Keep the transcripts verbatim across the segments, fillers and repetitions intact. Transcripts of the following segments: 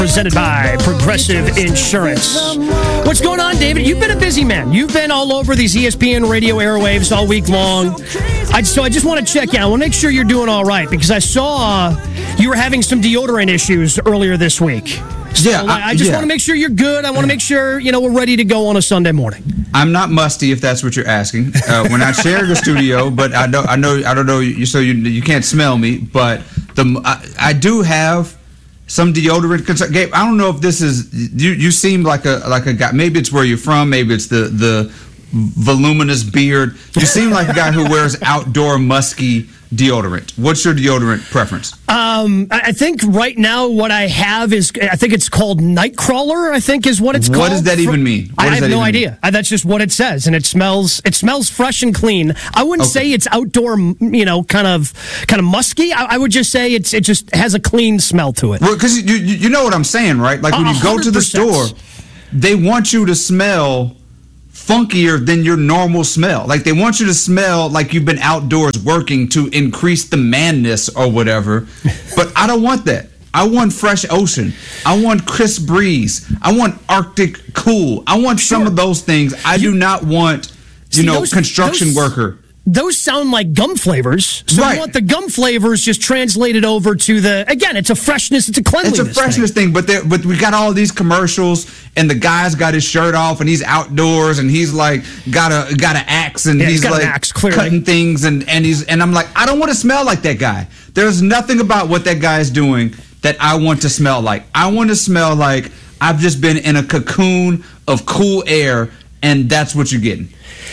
Presented by Progressive Insurance. What's going on, David? You've been a busy man. You've been all over these E S P N radio airwaves all week long. I, so I just want to check in. I want to make sure you're doing all right because I saw you were having some deodorant issues earlier this week. So yeah, I, I just yeah. want to make sure you're good. I want to make sure you know we're ready to go on a Sunday morning. I'm not musty, if that's what you're asking. Uh, we're not sharing a studio, but I know, I know, I don't know. You, so you you can't smell me, but the I, I do have some deodorant. Gabe, I don't know if this is you. You seem like a like a guy. Maybe it's where you're from. Maybe it's the the voluminous beard. You seem like a guy who wears outdoor musky deodorant. What's your deodorant preference? Um, I think right now what I have is, I think it's called Nightcrawler, I think is what it's called. What does that even mean? What I have no idea. Mean? That's just what it says, and it smells it smells fresh and clean. I wouldn't okay. say it's outdoor, you know, kind of kind of musky. I, I would just say it's it just has a clean smell to it. Well, because you, you know what I'm saying, right? Like when you go to the store, they want you to smell funkier than your normal smell. Like they want you to smell like you've been outdoors working to increase the manness or whatever. But I don't want that. I want fresh ocean. I want crisp breeze. I want Arctic cool. I want sure. some of those things. I you, do not want, you See, know, those, construction those, worker. Those sound like gum flavors. So right. you want the gum flavors just translated over to the, again, it's a freshness, it's a cleanliness It's a freshness thing, thing but but we got all these commercials, and the guy's got his shirt off, and he's outdoors, and he's like, got a got an axe, and yeah, he's, he's like axe, cutting things, and, and he's and I'm like, I don't want to smell like that guy. There's nothing about what that guy is doing that I want to smell like. I want to smell like I've just been in a cocoon of cool air, and that's what you're getting.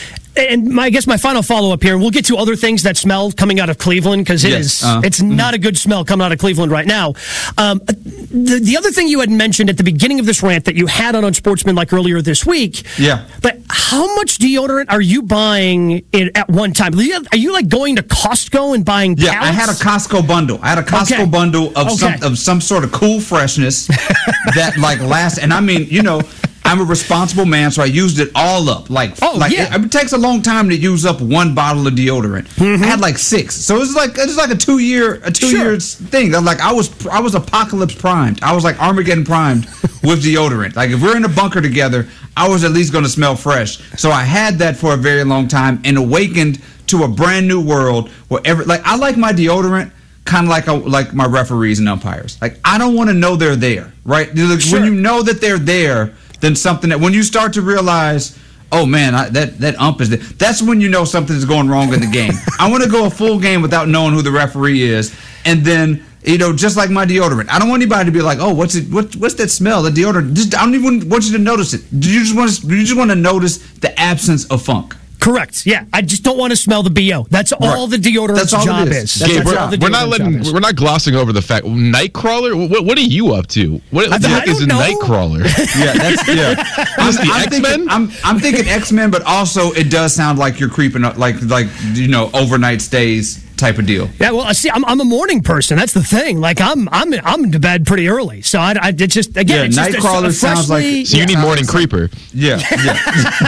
And my, I guess my final follow-up here, and we'll get to other things that smell coming out of Cleveland, because it yes. is, uh, it's mm-hmm. not a good smell coming out of Cleveland right now. Um, the, the other thing you had mentioned at the beginning of this rant that you had on Unsportsmanlike earlier this week, yeah. but how much deodorant are you buying in, at one time? Are you, are you like going to Costco and buying pallets? Yeah, I had a Costco bundle. I had a Costco okay. bundle of, okay. some, of some sort of cool freshness that like lasts, and I mean, you know, I'm a responsible man, so I used it all up. Like, oh, like yeah. it, it takes a long time to use up one bottle of deodorant. Mm-hmm. I had like six, so it was like it's like a two year a two sure. years thing. I'm like I was I was apocalypse primed. I was like Armageddon primed with deodorant. Like if we're in a bunker together, I was at least going to smell fresh. So I had that for a very long time and awakened to a brand new world where every like I like my deodorant. Kind of like a, like my referees and umpires. Like I don't want to know they're there, right? Like, sure. When you know that they're there, then something that when you start to realize, oh man, I, that that ump is there. That's when you know something's going wrong in the game. I want to go a full game without knowing who the referee is, and then you know, just like my deodorant, I don't want anybody to be like, oh, what's it? What, what's that smell? The deodorant. Just, I don't even want you to notice it. Do you just want to? Do you just want to notice the absence of funk? Correct. Yeah, I just don't want to smell the B O. That's all right. the deodorant's all job is. is. That's, Gabe, that's we're, we're not letting. We're not glossing over the fact. Nightcrawler. What, what are you up to? What, what the heck is a know. Nightcrawler? Yeah, that's yeah. I'm, the X Men. I'm I'm thinking X Men, but also it does sound like you're creeping up, like like you know, overnight stays type of deal. Yeah, well, I see. I'm I'm a morning person. That's the thing. Like I'm I'm I'm to bed pretty early, so I, I it's just again. Yeah, it's Nightcrawler just sounds like. So you yeah, need morning creeper. Yeah, yeah.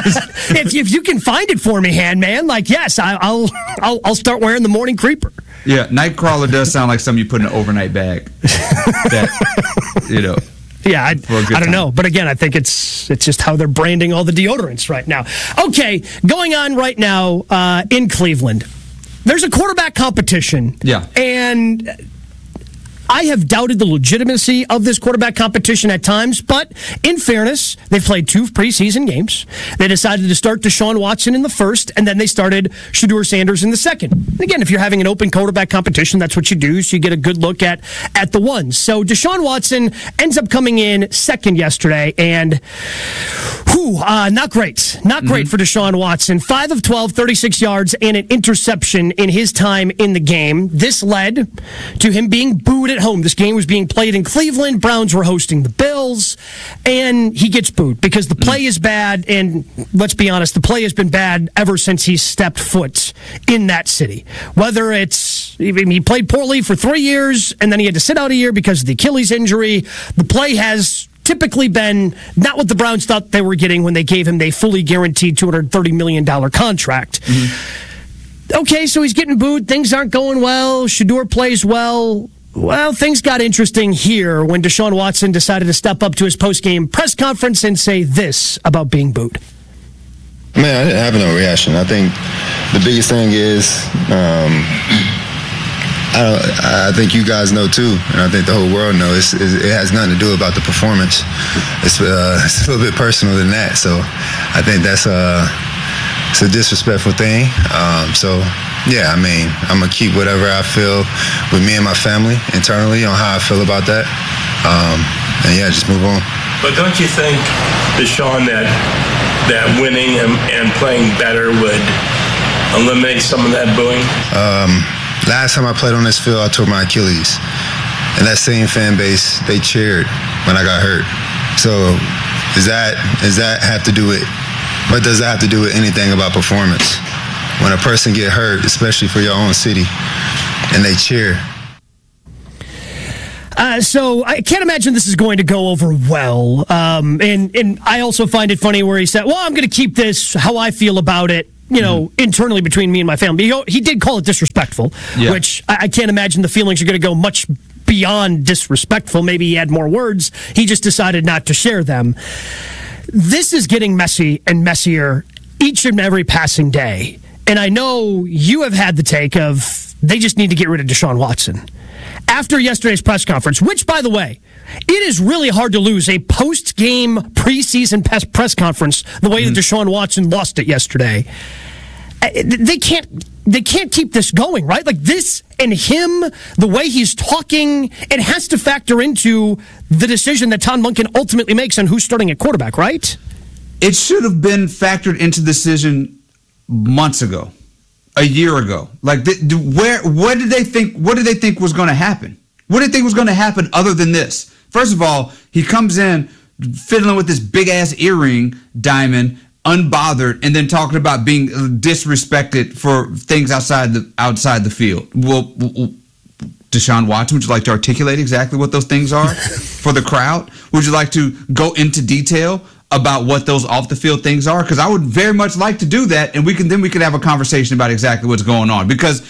if if you can find it for me, Handman, like yes, I, I'll I'll I'll start wearing the morning creeper. Yeah, Nightcrawler does sound like something you put in an overnight bag. That you know. Yeah, I, I don't time. know, but again, I think it's it's just how they're branding all the deodorants right now. Okay, going on right now uh, in Cleveland. There's a quarterback competition. Yeah. And I have doubted the legitimacy of this quarterback competition at times, but in fairness, they've played two preseason games. They decided to start Deshaun Watson in the first, and then they started Shedeur Sanders in the second. Again, if you're having an open quarterback competition, that's what you do, so you get a good look at, at the ones. So Deshaun Watson ends up coming in second yesterday, and whew, uh, not great. Not great mm-hmm. for Deshaun Watson. five of twelve, thirty-six yards, and an interception in his time in the game. This led to him being booed at home. This game was being played in Cleveland. Browns were hosting the Bills, and he gets booed because the play is bad, and let's be honest, the play has been bad ever since he stepped foot in that city. Whether it's, I mean, he played poorly for three years, and then he had to sit out a year because of the Achilles injury. The play has typically been not what the Browns thought they were getting when they gave him the fully guaranteed two hundred thirty million dollars contract. Mm-hmm. Okay, so he's getting booed. Things aren't going well. Shedeur plays well. Well, things got interesting here when Deshaun Watson decided to step up to his post-game press conference and say this about being booed. Man, I didn't have no reaction. I think the biggest thing is, um, I, don't, I think you guys know too, and I think the whole world knows, it's, it has nothing to do about the performance. It's, uh, it's a little bit personal than that. So I think that's a, it's a disrespectful thing. Um, so, yeah, I mean, I'm going to keep whatever I feel with me and my family internally on how I feel about that. Um, and, yeah, just move on. But don't you think, Deshaun, that that winning and, and playing better would eliminate some of that booing? Um, last time I played on this field, I tore my Achilles. And that same fan base, they cheered when I got hurt. So does that, does that have to do with, what does that have to do with anything about performance? When a person get hurt, especially for your own city, and they cheer. Uh, so I can't imagine this is going to go over well. Um, and, and I also find it funny where he said, well, I'm going to keep this how I feel about it, you know, mm-hmm. internally between me and my family. He, he did call it disrespectful, yeah. which I, I can't imagine the feelings are going to go much beyond disrespectful. Maybe he had more words. He just decided not to share them. This is getting messy and messier each and every passing day. And I know you have had the take of they just need to get rid of Deshaun Watson. After yesterday's press conference, which, by the way, it is really hard to lose a post-game preseason press conference the way mm-hmm. that Deshaun Watson lost it yesterday. They can't they can't keep this going, right? Like this and him, the way he's talking, it has to factor into the decision that Todd Monken ultimately makes on who's starting at quarterback, right? It should have been factored into the decision months ago. A year ago, like th- where, what did they think? What did they think was going to happen? What did they think was going to happen other than this? First of all, he comes in fiddling with this big ass earring diamond, unbothered, and then talking about being disrespected for things outside the outside the field. Well, Deshaun Watson, would you like to articulate exactly what those things are for the crowd? Would you like to go into detail about what those off the field things are? Because I would very much like to do that, and we can then we could have a conversation about exactly what's going on. Because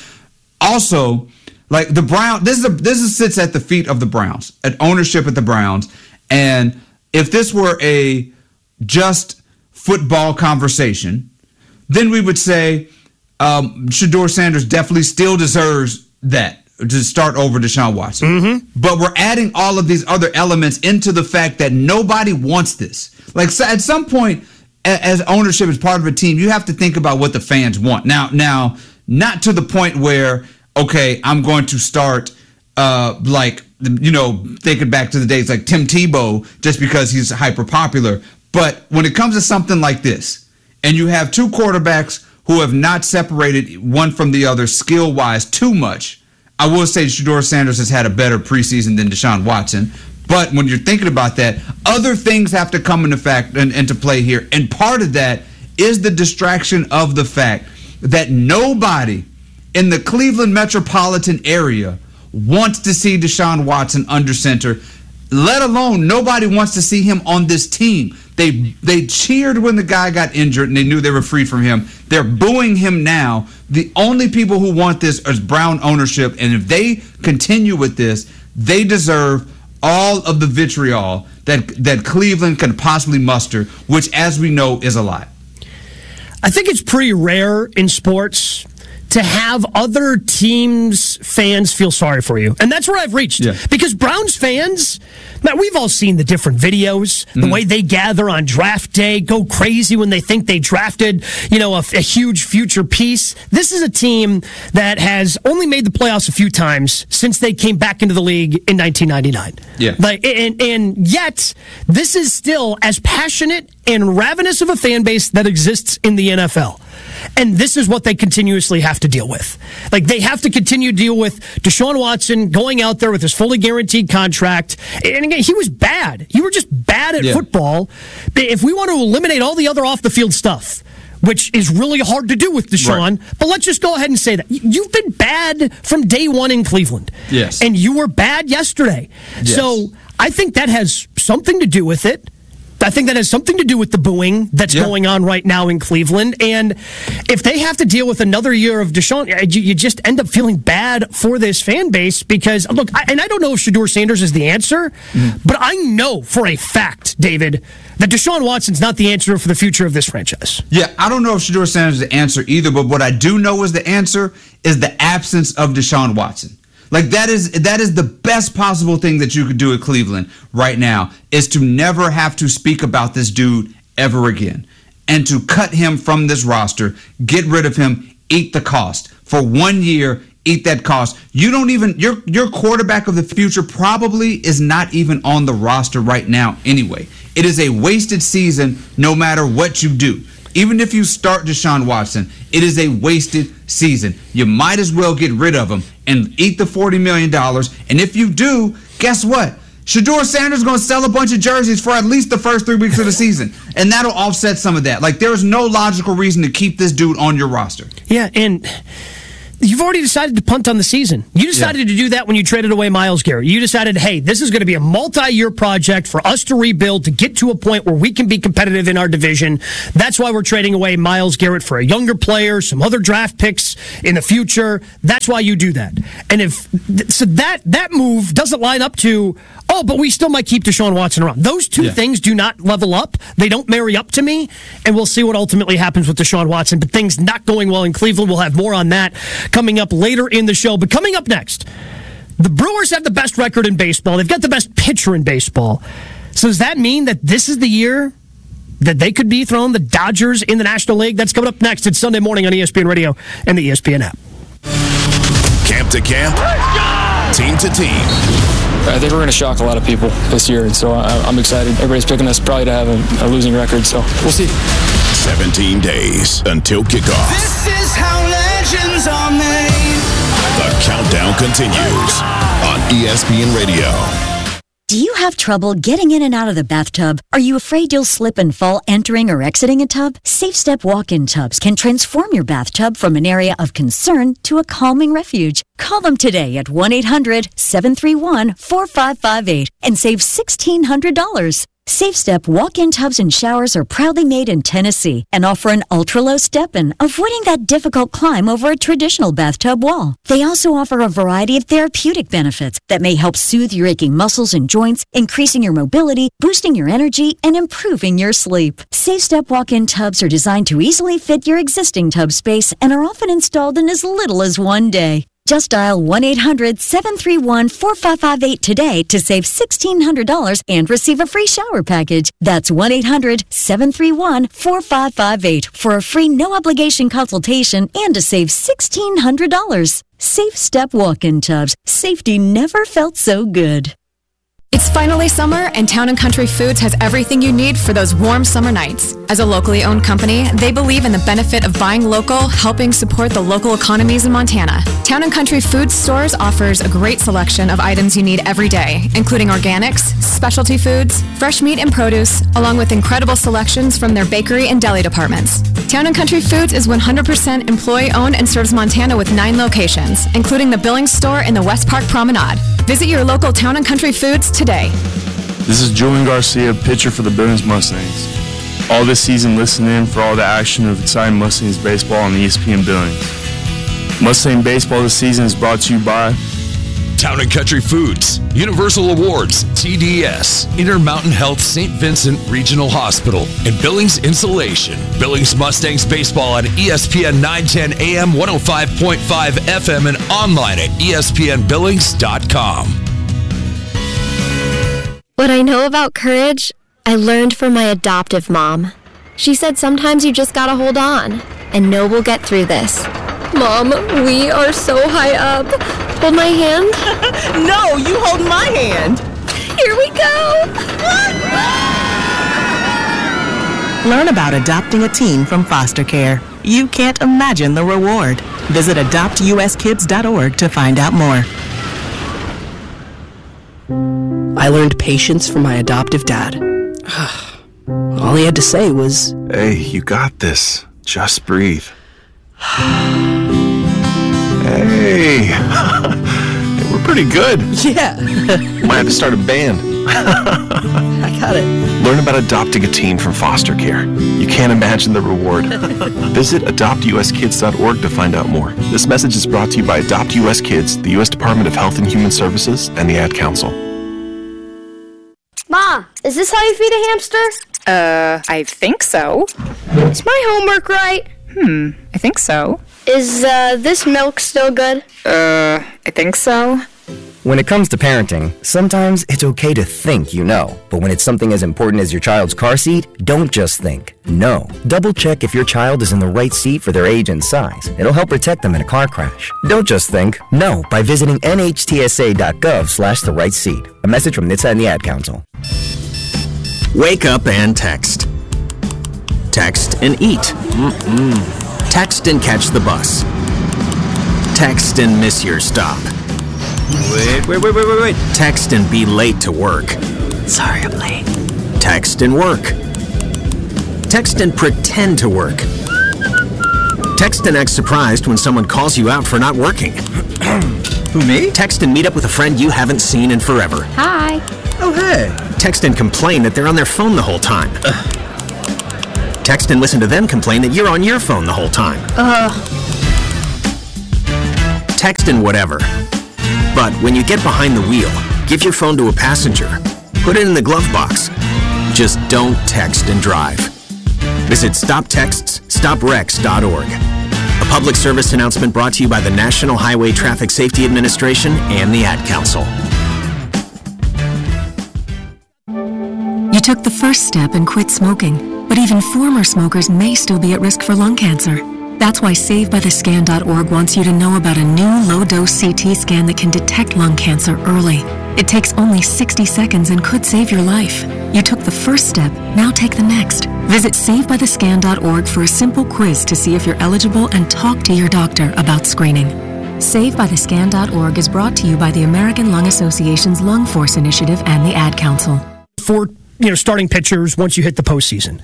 also, like the Browns, this is a, this is sits at the feet of the Browns, at ownership at the Browns, and if this were a just football conversation, then we would say um, Shedeur Sanders definitely still deserves that to start over Deshaun Watson. Mm-hmm. But we're adding all of these other elements into the fact that nobody wants this. Like at some point, as ownership, as part of a team, you have to think about what the fans want. Now, now, not to the point where, okay, I'm going to start uh, like, you know, thinking back to the days like Tim Tebow just because he's hyper popular. But when it comes to something like this, and you have two quarterbacks who have not separated one from the other skill-wise too much, I will say Shedeur Sanders has had a better preseason than Deshaun Watson. But when you're thinking about that, other things have to come into fact and into play here. And part of that is the distraction of the fact that nobody in the Cleveland metropolitan area wants to see Deshaun Watson under center, let alone nobody wants to see him on this team. They they cheered when the guy got injured and they knew they were free from him. They're booing him now. The only people who want this is Brown ownership. And if they continue with this, they deserve all of the vitriol that that Cleveland can possibly muster, which, as we know, is a lot. I think it's pretty rare in sports to have other teams' fans feel sorry for you. And that's where I've reached. Yeah. Because Browns fans, man, we've all seen the different videos, the mm. way they gather on draft day, go crazy when they think they drafted, you know, a, a huge future piece. This is a team that has only made the playoffs a few times since they came back into the league in nineteen ninety-nine. Yeah. Like, and, and yet, this is still as passionate and ravenous of a fan base that exists in the N F L. And this is what they continuously have to deal with. Like, they have to continue to deal with Deshaun Watson going out there with his fully guaranteed contract. And again, he was bad. You were just bad at yeah. football. If we want to eliminate all the other off-the-field stuff, which is really hard to do with Deshaun, right. but let's just go ahead and say that. You've been bad from day one in Cleveland. Yes. And you were bad yesterday. Yes. So I think that has something to do with it. I think that has something to do with the booing that's yeah. going on right now in Cleveland. And if they have to deal with another year of Deshaun, you, you just end up feeling bad for this fan base because, look, I, and I don't know if Shedeur Sanders is the answer, mm-hmm. but I know for a fact, David, that Deshaun Watson's not the answer for the future of this franchise. Yeah, I don't know if Shedeur Sanders is the answer either, but what I do know is the answer is the absence of Deshaun Watson. Like, that is that is the best possible thing that you could do at Cleveland right now, is to never have to speak about this dude ever again and to cut him from this roster, get rid of him, eat the cost. For one year, eat that cost. You don't even, your your quarterback of the future probably is not even on the roster right now anyway. It is a wasted season no matter what you do. Even if you start Deshaun Watson, it is a wasted season. You might as well get rid of him and eat the forty million dollars. And if you do, guess what? Shedeur Sanders is going to sell a bunch of jerseys for at least the first three weeks of the season. And that'll offset some of that. Like, there's no logical reason to keep this dude on your roster. Yeah, and you've already decided to punt on the season. You decided yeah. to do that when you traded away Myles Garrett. You decided, hey, this is going to be a multi-year project for us to rebuild, to get to a point where we can be competitive in our division. That's why we're trading away Myles Garrett for a younger player, some other draft picks in the future. That's why you do that. And if so that that move doesn't line up to, oh, but we still might keep Deshaun Watson around. Those two yeah. things do not level up. They don't marry up to me. And we'll see what ultimately happens with Deshaun Watson. But things not going well in Cleveland. We'll have more on that coming up later in the show. But coming up next, the Brewers have the best record in baseball. They've got the best pitcher in baseball. So does that mean that this is the year that they could be throwing the Dodgers in the National League? That's coming up next. It's Sunday morning on E S P N Radio and the E S P N app. Camp to camp, team to team. I think we're going to shock a lot of people this year, and so I'm excited. Everybody's picking us probably to have a, a losing record, so we'll see. seventeen days until kickoff. This is how legends are made. The countdown continues on E S P N Radio. Do you have trouble getting in and out of the bathtub? Are you afraid you'll slip and fall entering or exiting a tub? Safe Step walk-in tubs can transform your bathtub from an area of concern to a calming refuge. Call them today at one eight hundred seven three one four five five eight and save sixteen hundred dollars. Safe Step walk-in tubs and showers are proudly made in Tennessee and offer an ultra-low step-in, avoiding that difficult climb over a traditional bathtub wall. They also offer a variety of therapeutic benefits that may help soothe your aching muscles and joints, increasing your mobility, boosting your energy, and improving your sleep. Safe Step walk-in tubs are designed to easily fit your existing tub space and are often installed in as little as one day. Just dial one eight hundred seven three one four five five eight today to save sixteen hundred dollars and receive a free shower package. That's one eight hundred seven three one four five five eight for a free no-obligation consultation and to save sixteen hundred dollars. Safe Step walk-in tubs. Safety never felt so good. It's finally summer, and Town and Country Foods has everything you need for those warm summer nights. As a locally owned company, they believe in the benefit of buying local, helping support the local economies in Montana. Town and Country Foods stores offers a great selection of items you need every day, including organics, specialty foods, fresh meat and produce, along with incredible selections from their bakery and deli departments. Town and Country Foods is one hundred percent employee-owned and serves Montana with nine locations, including the Billings store in the West Park Promenade. Visit your local Town and Country Foods today. This is Julian Garcia, pitcher for the Billings Mustangs. All this season, listen in for all the action of exciting Mustangs baseball on E S P N Billings. Mustang baseball this season is brought to you by Town and Country Foods, Universal Awards, T D S, Intermountain Health Saint Vincent Regional Hospital, and Billings Insulation. Billings Mustangs baseball on E S P N nine ten A M, one oh five point five F M, and online at E S P N Billings dot com. What I know about courage, I learned from my adoptive mom. She said sometimes you just gotta hold on and know we'll get through this. Mom, we are so high up. Hold my hand. No, you hold my hand. Here we go. Learn about adopting a teen from foster care. You can't imagine the reward. Visit adopt U S kids dot org to find out more. I learned patience from my adoptive dad. All he had to say was, "Hey, you got this. Just breathe." Hey, hey, we're pretty good. Yeah. Might have to start a band. I got it. Learn about adopting a teen from foster care. You can't imagine the reward. Visit adopt u s kids dot org to find out more. This message is brought to you by Adopt U S Kids, the U S Department of Health and Human Services, and the Ad Council. Ma, is this how you feed a hamster? Uh, I think so. Is my homework right? Hmm, I think so. Is, uh, this milk still good? Uh, I think so. When it comes to parenting, sometimes it's okay to think you know. But when it's something as important as your child's car seat, don't just think. Know. Double check if your child is in the right seat for their age and size. It'll help protect them in a car crash. Don't just think. Know by visiting N H T S A dot gov slash the right seat. A message from N H T S A and the Ad Council. Wake up and text. Text and eat. Mm-mm. Text and catch the bus. Text and miss your stop. Wait, wait, wait, wait, wait, wait. Text and be late to work. Sorry, I'm late. Text and work. Text and pretend to work. Text and act surprised when someone calls you out for not working. Who, me? Text and meet up with a friend you haven't seen in forever. Hi. Oh, hey. Text and complain that they're on their phone the whole time. Ugh. Text and listen to them complain that you're on your phone the whole time. Uh. Text and whatever. But when you get behind the wheel, give your phone to a passenger. Put it in the glove box. Just don't text and drive. Visit stop texts stop wrecks dot org. A public service announcement brought to you by the National Highway Traffic Safety Administration and the Ad Council. You took the first step and quit smoking, but even former smokers may still be at risk for lung cancer. That's why Save By The Scan dot org wants you to know about a new low-dose C T scan that can detect lung cancer early. It takes only sixty seconds and could save your life. You took the first step, now take the next. Visit Save By The Scan dot org for a simple quiz to see if you're eligible and talk to your doctor about screening. Save By The Scan dot org is brought to you by the American Lung Association's Lung Force Initiative and the Ad Council. For you know, starting pitchers once you hit the postseason.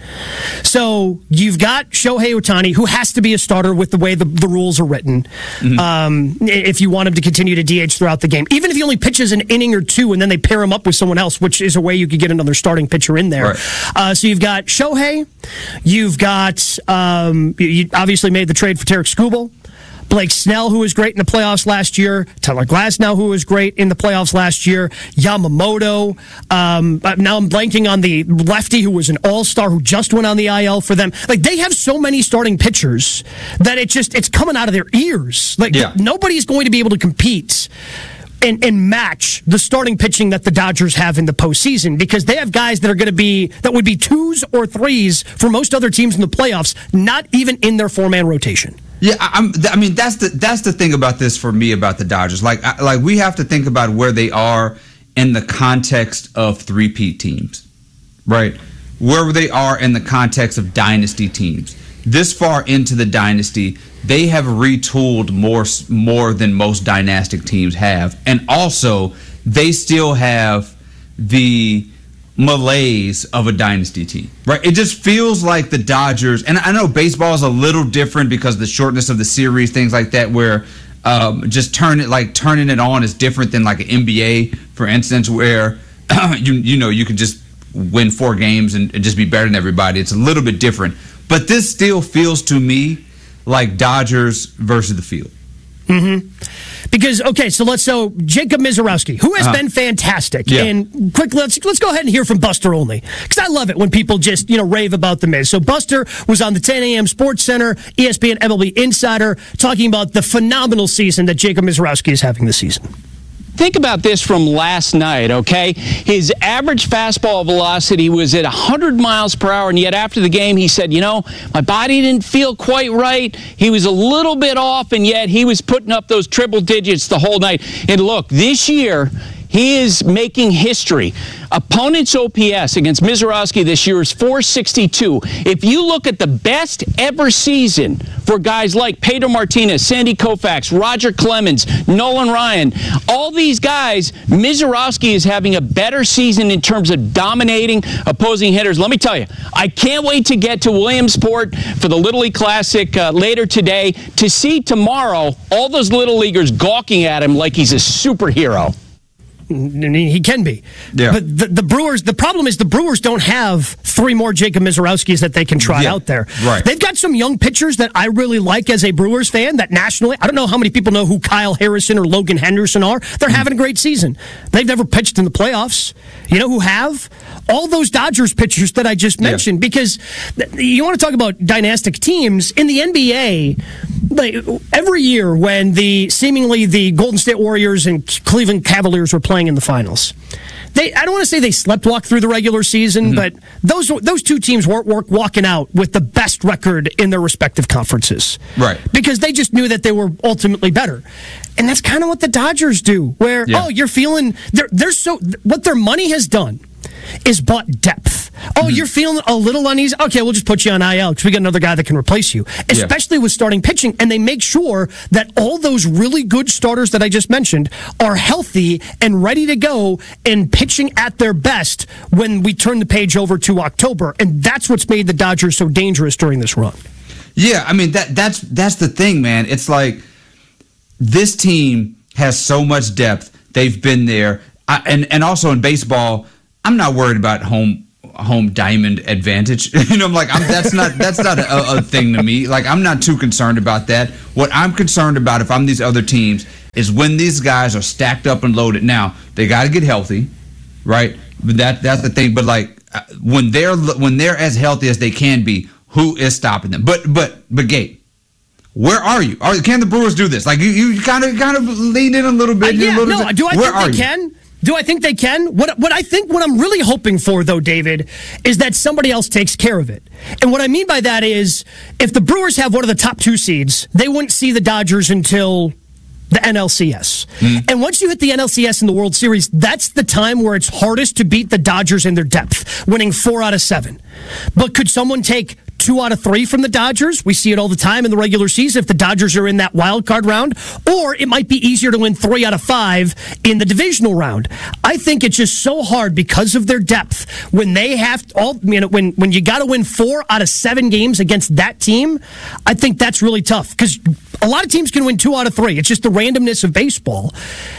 So you've got Shohei Ohtani, who has to be a starter with the way the, the rules are written. Mm-hmm. Um, if you want him to continue to D H throughout the game, even if he only pitches an inning or two and then they pair him up with someone else, which is a way you could get another starting pitcher in there. Right. Uh, so you've got Shohei, you've got um, you obviously made the trade for Tarik Skubal. Blake Snell, who was great in the playoffs last year. Tyler Glasnow, who was great in the playoffs last year. Yamamoto. Um, now I'm blanking on the lefty who was an all-star who just went on the I L for them. Like, they have so many starting pitchers that it just it's coming out of their ears. Like, yeah. Nobody's going to be able to compete and, and match the starting pitching that the Dodgers have in the postseason, because they have guys that are going to be that would be twos or threes for most other teams in the playoffs, not even in their four-man rotation. Yeah, I'm, I mean that's the that's the thing about this for me about the Dodgers. Like I, like we have to think about where they are in the context of three-peat teams, right? Where they are in the context of dynasty teams. This far into the dynasty, they have retooled more more than most dynastic teams have, and also they still have the malaise of a dynasty team, right? It just feels like the Dodgers, and I know baseball is a little different because of the shortness of the series, things like that, where um, just turn it like turning it on is different than like an N B A, for instance, where you you know you could just win four games and, and just be better than everybody. It's a little bit different, but this still feels to me like Dodgers versus the field. Mm-hmm. Because, okay, so let's, so Jacob Misiorowski, who has uh-huh. been fantastic. Yeah. And quickly, let's, let's go ahead and hear from Buster Olney. Because I love it when people just, you know, rave about the Miz. So Buster was on the ten a.m. Sports Center, E S P N M L B Insider, talking about the phenomenal season that Jacob Misiorowski is having this season. Think about this from last night, okay? His average fastball velocity was at one hundred miles per hour, and yet after the game he said, you know, my body didn't feel quite right. He was a little bit off, and yet he was putting up those triple digits the whole night. And look, this year, he is making history. Opponent's O P S against Misiorowski this year is four sixty-two. If you look at the best ever season for guys like Pedro Martinez, Sandy Koufax, Roger Clemens, Nolan Ryan, all these guys, Misiorowski is having a better season in terms of dominating opposing hitters. Let me tell you, I can't wait to get to Williamsport for the Little League Classic uh, later today to see tomorrow all those Little Leaguers gawking at him like he's a superhero. I mean, he can be. Yeah. But the, the Brewers, the problem is the Brewers don't have three more Jacob Misiorowskis that they can try yeah. out there. Right. They've got some young pitchers that I really like as a Brewers fan that nationally, I don't know how many people know who Kyle Harrison or Logan Henderson are. They're mm. having a great season. They've never pitched in the playoffs. You know who have? All those Dodgers pitchers that I just mentioned. Yeah. Because you want to talk about dynastic teams. In the N B A, like, every year when the seemingly the Golden State Warriors and Cleveland Cavaliers were playing in the finals, they I don't want to say they sleptwalk through the regular season, mm-hmm. but those wose two teams weren't work walking out with the best record in their respective conferences. Right. Because they just knew that they were ultimately better. And that's kind of what the Dodgers do, where, yeah. oh, you're feeling, they're, they're so, what their money has done is bought depth. Oh, mm-hmm. you're feeling a little uneasy? Okay, we'll just put you on I L because we got another guy that can replace you, especially yeah. with starting pitching. And they make sure that all those really good starters that I just mentioned are healthy and ready to go and pitching at their best when we turn the page over to October. And that's what's made the Dodgers so dangerous during this run. Yeah, I mean, that that's that's the thing, man. It's like this team has so much depth. They've been there. I, and, and also in baseball, I'm not worried about home home diamond advantage. You know, I'm like, I'm, that's not that's not a, a thing to me. Like, I'm not too concerned about that. What I'm concerned about, if I'm these other teams, is when these guys are stacked up and loaded. Now, they got to get healthy, right? But that that's the thing. But like, when they're when they're as healthy as they can be, who is stopping them? But but but Gabe, where are you? Are, can the Brewers do this? Like, you you kind of kind of lean in a little bit. Uh, yeah, a little no. bit. Do I where think they you? can? Do I think they can? What what I think, what I'm really hoping for, though, David, is that somebody else takes care of it. And what I mean by that is, if the Brewers have one of the top two seeds, they wouldn't see the Dodgers until the N L C S. Mm. And once you hit the N L C S in the World Series, that's the time where it's hardest to beat the Dodgers in their depth, winning four out of seven. But could someone take two out of three from the Dodgers? We see it all the time in the regular season if the Dodgers are in that wild card round. Or it might be easier to win three out of five in the divisional round. I think it's just so hard because of their depth. When they have to, all, you know, when, when you got to win four out of seven games against that team, I think that's really tough because a lot of teams can win two out of three. It's just the randomness of baseball.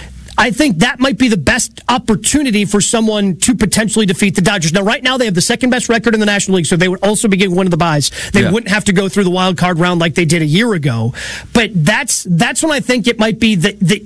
I think that might be the best opportunity for someone to potentially defeat the Dodgers. Now, right now, they have the second best record in the National League, so they would also be getting one of the buys. They yeah. wouldn't have to go through the wild card round like they did a year ago. But that's that's when I think it might be the, the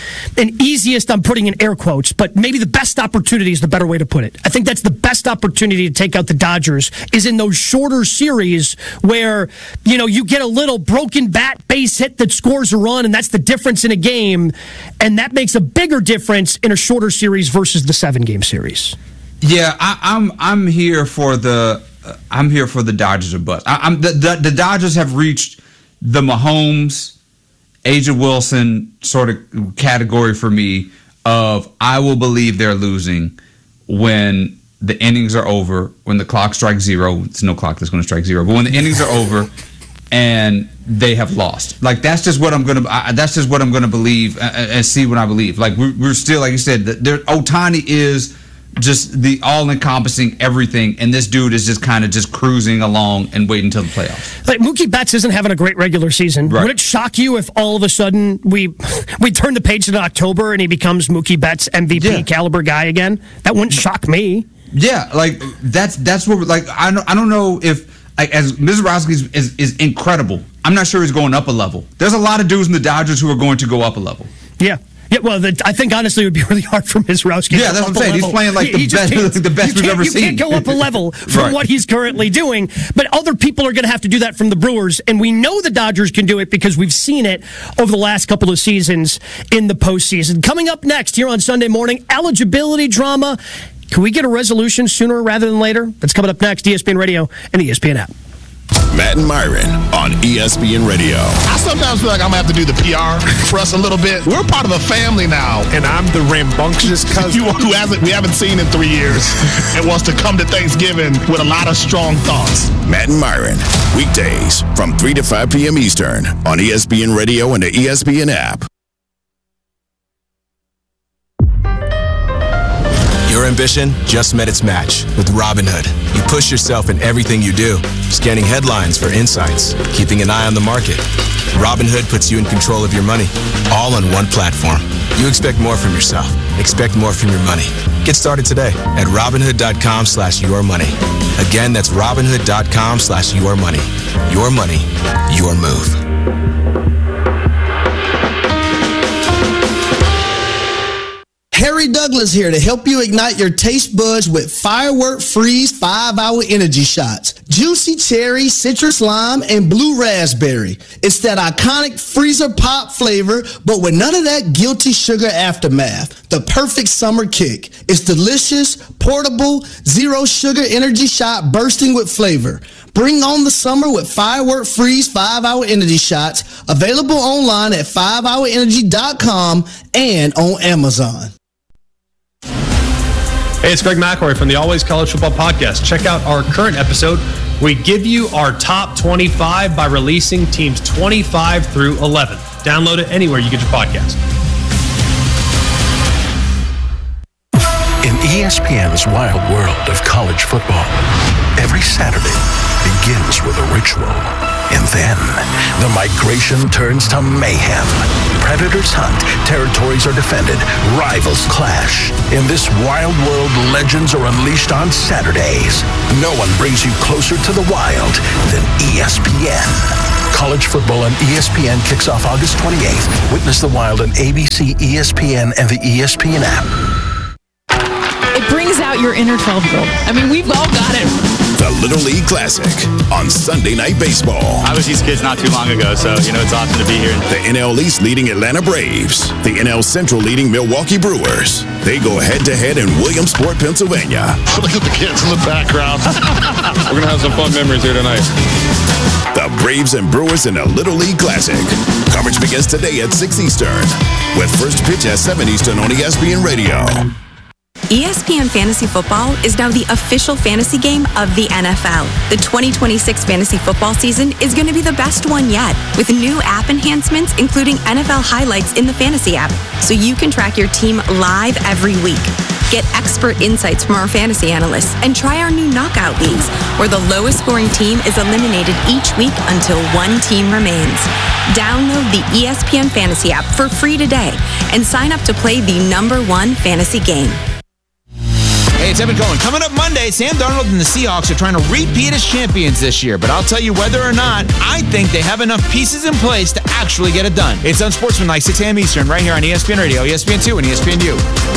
an easiest, I'm putting in air quotes, but maybe the best opportunity is the better way to put it. I think that's the best opportunity to take out the Dodgers is in those shorter series where, you know, you get a little broken bat base hit that scores a run, and that's the difference in a game, and that makes a big bigger difference in a shorter series versus the seven-game series. Yeah, I, I'm I'm here for the uh, I'm here for the Dodgers or bust. I, I'm the, the the Dodgers have reached the Mahomes, A'ja Wilson sort of category for me of I will believe they're losing when the innings are over, when the clock strikes zero. It's no clock that's going to strike zero, but when the innings are over. And they have lost. Like that's just what I'm gonna. I, that's just what I'm gonna believe and, and see when I believe. Like we're, we're still, like you said, there. Ohtani is just the all-encompassing everything, and this dude is just kind of just cruising along and waiting until the playoffs. Like Mookie Betts isn't having a great regular season. Right. Would it shock you if all of a sudden we we turn the page to October and he becomes Mookie Betts M V P yeah. caliber guy again? That wouldn't shock me. Yeah, like that's that's what like I don't I don't know if. Like, as Misiorowski is, is, is incredible. I'm not sure he's going up a level. There's a lot of dudes in the Dodgers who are going to go up a level. Yeah. Yeah, well, the, I think honestly it would be really hard for Misiorowski. Yeah, that's what I'm saying. He's playing like the best, the best we've ever you seen. You can't go up a level from right. what he's currently doing, but other people are going to have to do that from the Brewers, and we know the Dodgers can do it because we've seen it over the last couple of seasons in the postseason. Coming up next here on Sunday morning, eligibility drama. Can we get a resolution sooner rather than later? That's coming up next, E S P N Radio and the E S P N app. Matt and Myron on E S P N Radio. I sometimes feel like I'm going to have to do the P R for us a little bit. We're part of a family now. And I'm the rambunctious cousin who hasn't, we haven't seen in three years and wants to come to Thanksgiving with a lot of strong thoughts. Matt and Myron, weekdays from three to five p.m. Eastern on E S P N Radio and the E S P N app. Your ambition just met its match with Robinhood. You push yourself in everything you do, scanning headlines for insights, keeping an eye on the market. Robinhood puts you in control of your money, all on one platform. You expect more from yourself. expect more from your money. Get started today at Robinhood.com slash your money. Again, that's Robinhood.com slash your money. Your money, your move. Harry Douglas here to help you ignite your taste buds with Firework Freeze five hour Energy Shots. Juicy cherry, citrus lime, and blue raspberry. It's that iconic freezer pop flavor, but with none of that guilty sugar aftermath. The perfect summer kick. It's delicious, portable, zero sugar energy shot bursting with flavor. Bring on the summer with Firework Freeze five hour Energy Shots. Available online at five hour energy dot com and on Amazon. Hey, it's Greg McElroy from the Always College Football Podcast. Check out our current episode. We give you our top twenty-five by releasing teams twenty-five through eleven. Download it anywhere you get your podcast. In E S P N's wild world of college football, every Saturday begins with a ritual. And then, the migration turns to mayhem. Predators hunt, territories are defended, rivals clash. In this wild world, legends are unleashed on Saturdays. No one brings you closer to the wild than E S P N. College football on E S P N kicks off August twenty-eighth. Witness the wild on A B C, E S P N, and the E S P N app. It brings out your inner twelve-year-old. I mean, we've all got it. The Little League Classic on Sunday Night Baseball. I was these kids not too long ago, so, you know, it's awesome to be here. The N L East leading Atlanta Braves. The N L Central leading Milwaukee Brewers. They go head-to-head in Williamsport, Pennsylvania. Look at the kids in the background. We're going to have some fun memories here tonight. The Braves and Brewers in a Little League Classic. Coverage begins today at six Eastern. With first pitch at seven Eastern on E S P N Radio. E S P N Fantasy Football is now the official fantasy game of the N F L. The twenty twenty-six fantasy football season is going to be the best one yet, with new app enhancements including N F L highlights in the fantasy app, so you can track your team live every week. Get expert insights from our fantasy analysts and try our new knockout leagues, where the lowest scoring team is eliminated each week until one team remains. Download the E S P N Fantasy app for free today and sign up to play the number one fantasy game. Hey, it's Evan Cohen. Coming up Monday, Sam Darnold and the Seahawks are trying to repeat as champions this year. But I'll tell you whether or not, I think they have enough pieces in place to actually get it done. It's Unsportsmanlike, six a.m. Eastern, right here on E S P N Radio, E S P N two, and E S P N U.